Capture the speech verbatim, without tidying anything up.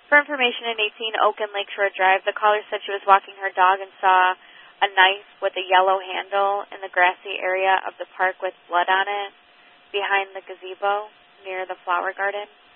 For information, in eighteen Oak and Lakeshore Drive, the caller said she was walking her dog and saw a knife with a yellow handle in the grassy area of the park with blood on it behind the gazebo near the flower garden.